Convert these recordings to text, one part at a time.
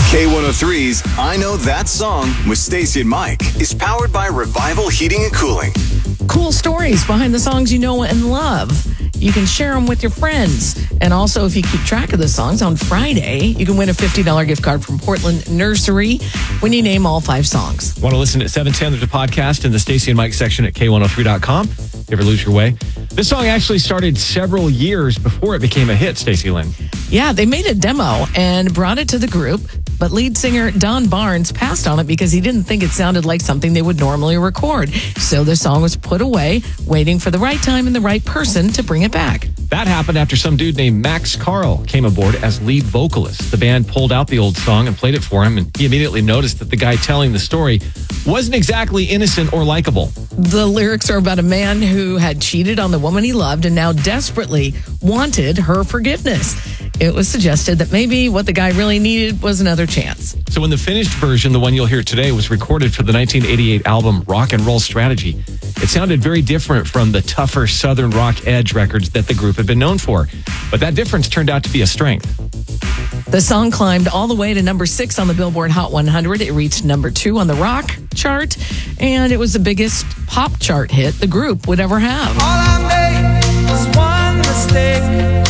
K103's I Know That Song with Stacey and Mike is powered by Revival Heating and Cooling. Cool stories behind the songs you know and love. You can share them with your friends. And also, if you keep track of the songs, on Friday, you can win a $50 gift card from Portland Nursery when you name all 5 songs. Want to listen at 710? There's a podcast in the Stacey and Mike section at K103.com. You ever lose your way? This song actually started several years before it became a hit, Stacey Lynn. Yeah, they made a demo and brought it to the group, but lead singer Don Barnes passed on it because he didn't think it sounded like something they would normally record. So the song was put away, waiting for the right time and the right person to bring it back. That happened after some dude named Max Carl came aboard as lead vocalist. The band pulled out the old song and played it for him, and he immediately noticed that the guy telling the story wasn't exactly innocent or likable. The lyrics are about a man who had cheated on the woman he loved and now desperately wanted her forgiveness. It was suggested that maybe what the guy really needed was another chance. So when the finished version, the one you'll hear today, was recorded for the 1988 album Rock and Roll Strategy, it sounded very different from the tougher Southern rock edge records that the group had been known for. But that difference turned out to be a strength. The song climbed all the way to number 6 on the Billboard Hot 100. It reached number 2 on the rock chart, and it was the biggest pop chart hit the group would ever have. All I made was one mistake.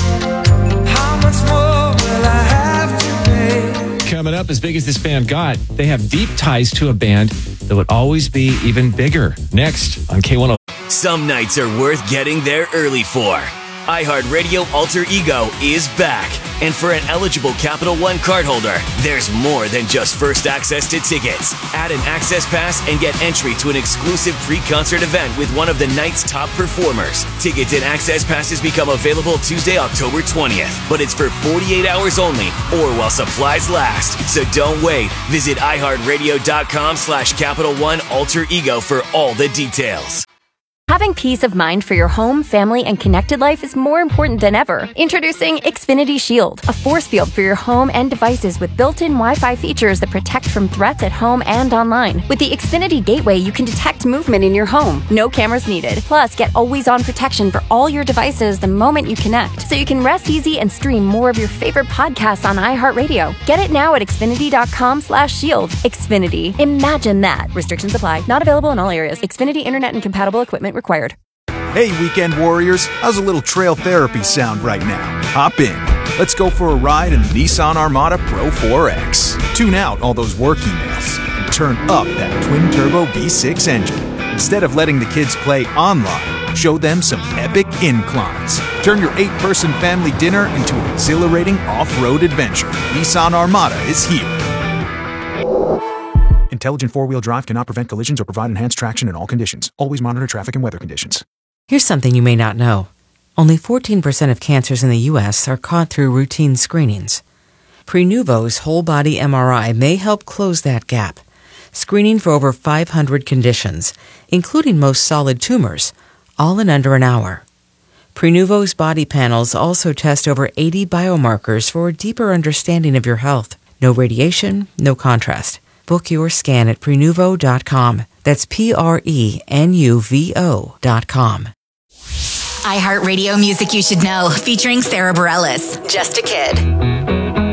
How much more will I have to pay? Coming up, as big as this band got, they have deep ties to a band that would always be even bigger. Next on K103. Some nights are worth getting there early for. iHeartRadio Alter Ego is back. And for an eligible Capital One cardholder, there's more than just first access to tickets. Add an access pass and get entry to an exclusive pre-concert event with one of the night's top performers. Tickets and access passes become available Tuesday, October 20th. But it's for 48 hours only or while supplies last. So don't wait. Visit iHeartRadio.com/Capital One Alter Ego for all the details. Having peace of mind for your home, family, and connected life is more important than ever. Introducing Xfinity Shield, a force field for your home and devices with built-in Wi-Fi features that protect from threats at home and online. With the Xfinity Gateway, you can detect movement in your home. No cameras needed. Plus, get always-on protection for all your devices the moment you connect, so you can rest easy and stream more of your favorite podcasts on iHeartRadio. Get it now at Xfinity.com/shield. Xfinity. Imagine that. Restrictions apply. Not available in all areas. Xfinity Internet and compatible equipment required. Hey, weekend warriors, how's a little trail therapy sound right now? Hop in. Let's go for a ride in the Nissan Armada Pro 4X. Tune out all those work emails and turn up that twin-turbo V6 engine. Instead of letting the kids play online, show them some epic inclines. Turn your 8-person family dinner into an exhilarating off-road adventure. Nissan Armada is here. Intelligent four-wheel drive cannot prevent collisions or provide enhanced traction in all conditions. Always monitor traffic and weather conditions. Here's something you may not know. Only 14% of cancers in the U.S. are caught through routine screenings. Prenuvo's whole-body MRI may help close that gap, screening for over 500 conditions, including most solid tumors, all in under an hour. Prenuvo's body panels also test over 80 biomarkers for a deeper understanding of your health. No radiation, no contrast. Book your scan at Prenuvo.com. That's Prenuvo.com. iHeartRadio Music You Should Know, featuring Sarah Bareilles. Just a Kid.